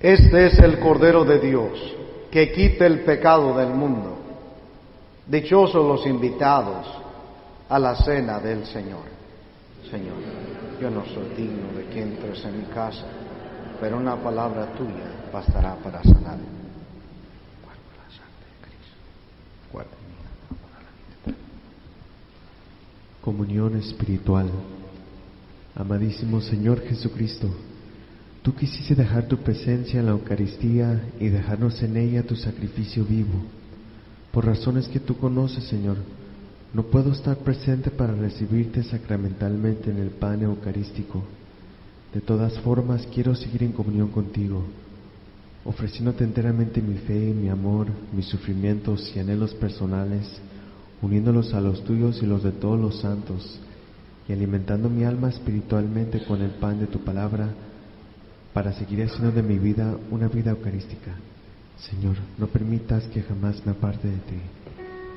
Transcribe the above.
Este es el Cordero de Dios, que quita el pecado del mundo. Dichosos los invitados a la cena del Señor. Señor, yo no soy digno de que entres en mi casa, pero una palabra tuya bastará para sanar. Comunión espiritual. Amadísimo Señor Jesucristo, tú quisiste dejar tu presencia en la Eucaristía y dejarnos en ella tu sacrificio vivo. Por razones que tú conoces, Señor, no puedo estar presente para recibirte sacramentalmente en el pan eucarístico. De todas formas, quiero seguir en comunión contigo, ofreciéndote enteramente mi fe, mi amor, mis sufrimientos y anhelos personales, uniéndolos a los tuyos y los de todos los santos, y alimentando mi alma espiritualmente con el pan de tu palabra, para seguir haciendo de mi vida una vida eucarística. Señor, no permitas que jamás me aparte de ti.